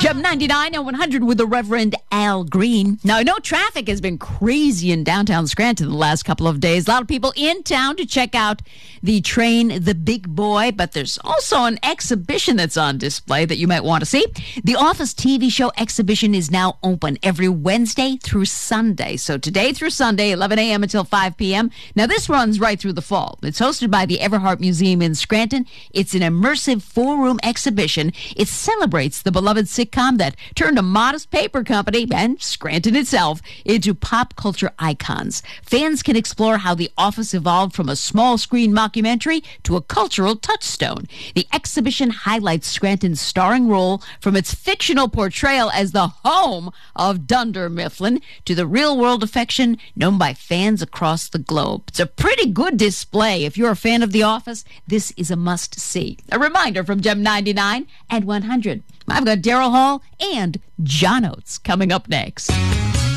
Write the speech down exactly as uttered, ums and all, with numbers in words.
Gem ninety-nine and one hundred with the Reverend Al Green. Now, I know traffic has been crazy in downtown Scranton the last couple of days. A lot of people in town to check out the train, The Big Boy, but there's also an exhibition that's on display that you might want to see. The Office T V show exhibition is now open every Wednesday through Sunday. So today through Sunday, eleven a.m. until five p.m. Now, this runs right through the fall. It's hosted by the Everhart Museum in Scranton. It's an immersive four-room exhibition. It celebrates the beloved sitcom that turned a modest paper company and Scranton itself into pop culture icons. Fans can explore how The Office evolved from a small screen mockumentary to a cultural touchstone. The exhibition highlights Scranton's starring role from its fictional portrayal as the home of Dunder Mifflin to the real-world affection known by fans across the globe. It's a pretty good display. If you're a fan of The Office, this is a must-see. A reminder from Gem ninety-nine and one hundred. I've got Daryl Hall and John Oates coming up next.